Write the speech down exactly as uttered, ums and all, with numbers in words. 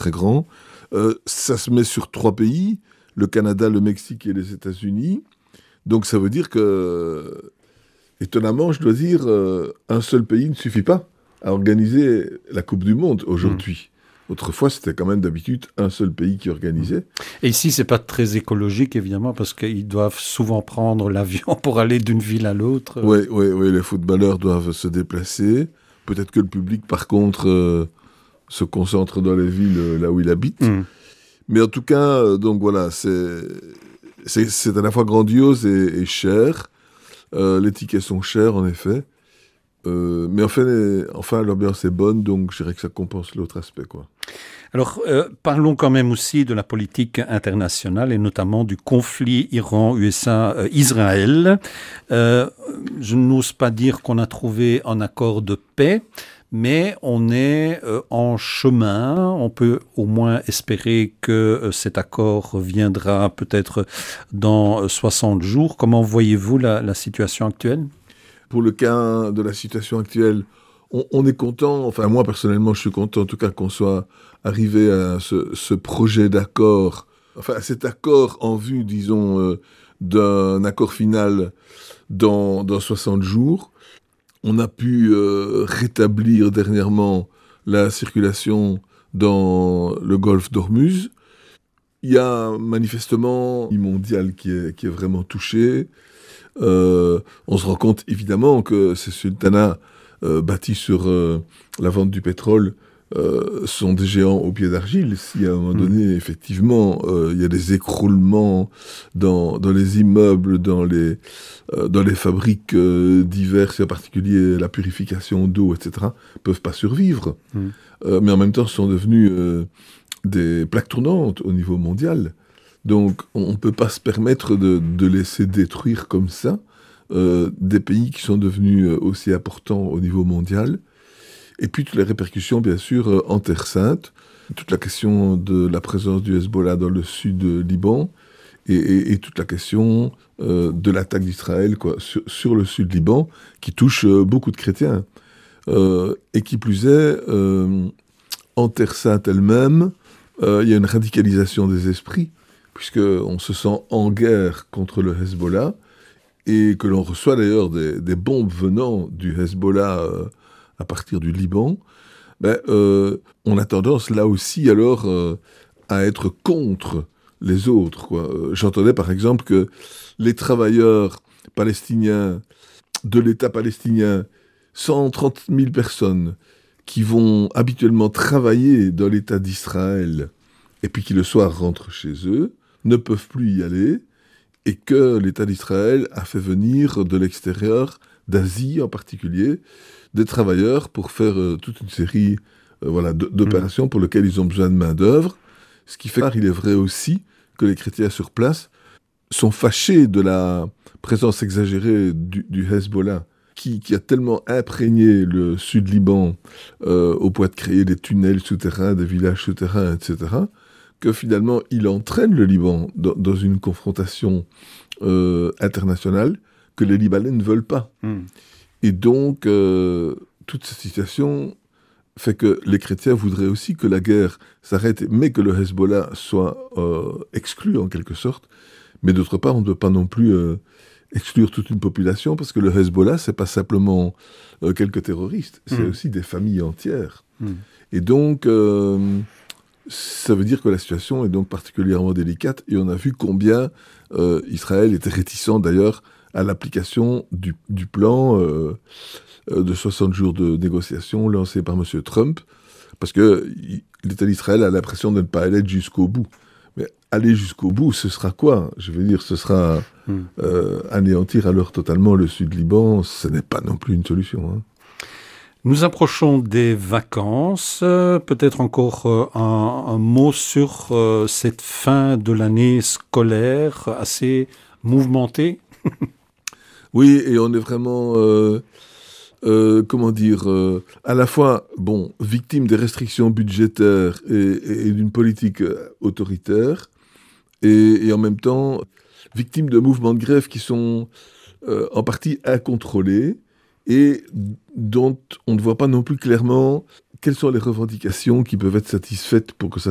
très grand. Euh, ça se met sur trois pays, le Canada, le Mexique et les États-Unis. Donc ça veut dire que, étonnamment, je dois dire, euh, un seul pays ne suffit pas à organiser la Coupe du Monde aujourd'hui. Mmh. Autrefois, c'était quand même d'habitude un seul pays qui organisait. Et ici, c'est pas très écologique, évidemment, parce qu'ils doivent souvent prendre l'avion pour aller d'une ville à l'autre. Oui, oui, oui, les footballeurs doivent se déplacer. Peut-être que le public, par contre, euh, se concentre dans les villes euh, là où il habite. Mmh. Mais en tout cas, euh, donc voilà, c'est, c'est, c'est à la fois grandiose et, et cher. Euh, les tickets sont chers, en effet. Euh, mais enfin, les, enfin, l'ambiance est bonne, donc je dirais que ça compense l'autre aspect, quoi. Alors, euh, parlons quand même aussi de la politique internationale et notamment du conflit Iran-U S A-Israël. Euh, je n'ose pas dire qu'on a trouvé un accord de paix, mais on est euh, en chemin. On peut au moins espérer que euh, cet accord viendra peut-être dans soixante jours. Comment voyez-vous la, la situation actuelle ? Pour le cas de la situation actuelle, on, on est content, enfin moi personnellement je suis content en tout cas qu'on soit arrivé à ce, ce projet d'accord, enfin à cet accord en vue, disons, euh, d'un accord final dans, dans soixante jours. On a pu euh, rétablir dernièrement la circulation dans le golfe d'Ormuz. Il y a manifestement un mondial qui est, qui est vraiment touché. Euh, on se rend compte évidemment que ces sultanats euh, bâtis sur euh, la vente du pétrole euh, sont des géants au pied d'argile. Si à un moment donné, mmh. effectivement, euh, il y a des écroulements dans, dans les immeubles, dans les, euh, dans les fabriques euh, diverses, et en particulier la purification d'eau, et cetera, peuvent pas survivre. Mmh. Euh, mais en même temps, ce sont devenus euh, des plaques tournantes au niveau mondial. Donc, on ne peut pas se permettre de, de laisser détruire comme ça euh, des pays qui sont devenus aussi importants au niveau mondial. Et puis, toutes les répercussions, bien sûr, euh, en Terre Sainte. Toute la question de la présence du Hezbollah dans le sud Liban. Et, et, et toute la question euh, de l'attaque d'Israël quoi, sur, sur le sud Liban, qui touche euh, beaucoup de chrétiens. Euh, et qui plus est, euh, en Terre Sainte elle-même, euh, il y a une radicalisation des esprits, puisqu'on se sent en guerre contre le Hezbollah, et que l'on reçoit d'ailleurs des, des bombes venant du Hezbollah euh, à partir du Liban, ben, euh, on a tendance là aussi alors euh, à être contre les autres, quoi. J'entendais par exemple que les travailleurs palestiniens de l'État palestinien, cent trente mille personnes qui vont habituellement travailler dans l'État d'Israël, et puis qui le soir rentrent chez eux, ne peuvent plus y aller, et que l'État d'Israël a fait venir de l'extérieur, d'Asie en particulier, des travailleurs pour faire euh, toute une série euh, voilà, d'opérations pour lesquelles ils ont besoin de main-d'œuvre. Ce qui fait qu'il est vrai aussi que les chrétiens sur place sont fâchés de la présence exagérée du, du Hezbollah, qui, qui a tellement imprégné le sud Liban euh, au point de créer des tunnels souterrains, des villages souterrains, et cetera, que finalement, il entraîne le Liban dans, dans une confrontation euh, internationale que les Libanais ne veulent pas. Mm. Et donc, euh, toute cette situation fait que les chrétiens voudraient aussi que la guerre s'arrête, mais que le Hezbollah soit euh, exclu en quelque sorte. Mais d'autre part, on ne peut pas non plus euh, exclure toute une population, parce que le Hezbollah, c'est pas simplement euh, quelques terroristes, c'est mm. aussi des familles entières. Mm. Et donc... Euh, ça veut dire que la situation est donc particulièrement délicate, et on a vu combien euh, Israël était réticent d'ailleurs à l'application du, du plan euh, de soixante jours de négociation lancé par M. Trump, parce que l'État d'Israël a l'impression de ne pas aller jusqu'au bout. Mais aller jusqu'au bout, ce sera quoi ? Je veux dire, ce sera euh, anéantir alors totalement le sud Liban, ce n'est pas non plus une solution, hein. Nous approchons des vacances. Euh, peut-être encore euh, un, un mot sur euh, cette fin de l'année scolaire assez mouvementée. Oui, et on est vraiment, euh, euh, comment dire, euh, à la fois, bon, victime des restrictions budgétaires et, et, et d'une politique autoritaire, et, et en même temps, victime de mouvements de grève qui sont euh, en partie incontrôlés, et dont on ne voit pas non plus clairement quelles sont les revendications qui peuvent être satisfaites pour que ça